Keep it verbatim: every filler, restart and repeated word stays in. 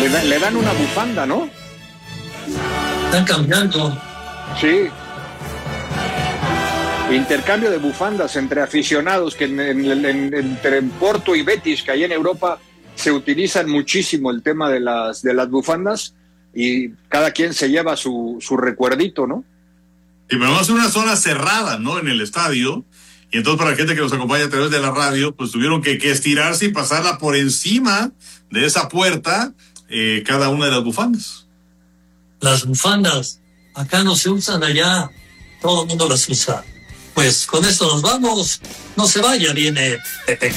le, da, le dan una bufanda, ¿no? Están cambiando. Sí. Intercambio de bufandas entre aficionados, que en, en, en, entre Porto y Betis, que allá en Europa se utilizan muchísimo el tema de las, de las bufandas, y cada quien se lleva su, su recuerdito, ¿no? Y pero vamos a hacer una zona cerrada, ¿no? En el estadio. Y entonces para la gente que nos acompaña a través de la radio, pues tuvieron que, que estirarse y pasarla por encima de esa puerta, eh, cada una de las bufandas. Las bufandas acá no se usan, allá todo el mundo las usa. Pues con esto nos vamos. No se vaya, viene Pepe